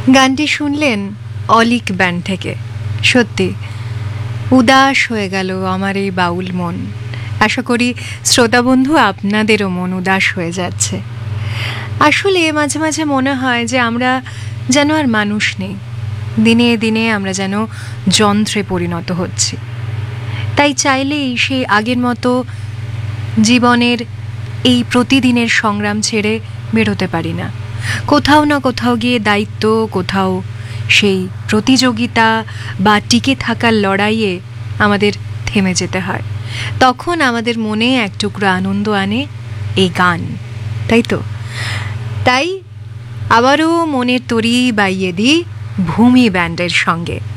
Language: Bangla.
গানটি শুনলেন অলিক ব্যান্ড থেকে। সত্যি উদাস হয়ে গেল আমার এই বাউল মন। আশা করি শ্রোতা বন্ধু আপনাদেরও মন উদাস হয়ে যাচ্ছে। আসলে মাঝে মাঝে মনে হয় যে আমরা যেন আর মানুষ নেই, দিনে দিনে আমরা যেন যন্ত্রে পরিণত হচ্ছি। তাই চাইলেই সেই আগের মতো জীবনের এই প্রতিদিনের সংগ্রাম ছেড়ে বেরোতে পারি না। কোথাও না কোথাও গিয়ে দায়িত্ব, কোথাও সেই প্রতিযোগিতা বা টিকে থাকার লড়াইয়ে আমাদের থেমে যেতে হয়। তখন আমাদের মনে এক টুকরো আনন্দ আনে এই গান, তাই তো? তাই আবারও মনের তরি বাইয়ে দিই ভূমি ব্যান্ডের সঙ্গে।